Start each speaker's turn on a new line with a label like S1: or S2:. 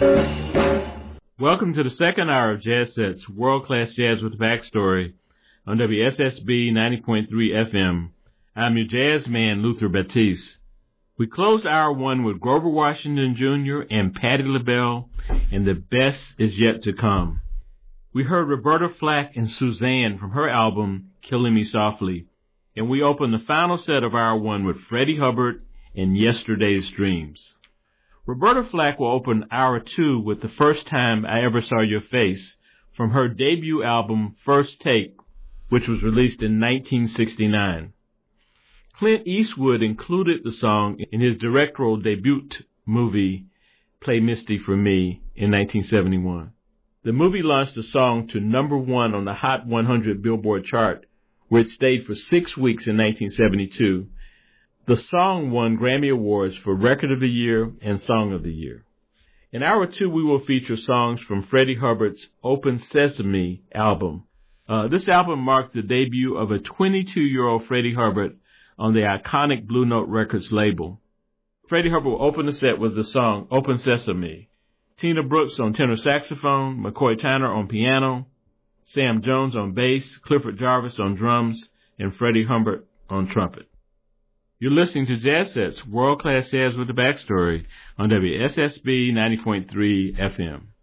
S1: Welcome to the second hour of Jazz Sets, world-class jazz with backstory on WSSB 90.3 FM. I'm your jazz man, Luther Batiste. We closed hour one with Grover Washington Jr. and Patti LaBelle, and the best is yet to come. We heard Roberta Flack and Suzanne from her album, Killing Me Softly, and we opened the final set of hour one with Freddie Hubbard and Yesterday's Dreams. Roberta Flack will open hour two with The First Time I Ever Saw Your Face from her debut album First Take, which was released in 1969. Clint Eastwood included the song in his directorial debut movie Play Misty for Me in 1971. The movie launched the song to number one on the Hot 100 Billboard chart, where it stayed for 6 weeks in 1972. The song won Grammy Awards for Record of the Year and Song of the Year. In hour two, we will feature songs from Freddie Hubbard's Open Sesame album. This album marked the debut of a 22-year-old Freddie Hubbard on the iconic Blue Note Records label. Freddie Hubbard will open the set with the song Open Sesame. Tina Brooks on tenor saxophone, McCoy Tyner on piano, Sam Jones on bass, Clifford Jarvis on drums, and Freddie Hubbard on trumpet. You're listening to Jazz Sets, world-class jazz with the backstory on WSSB 90.3 FM.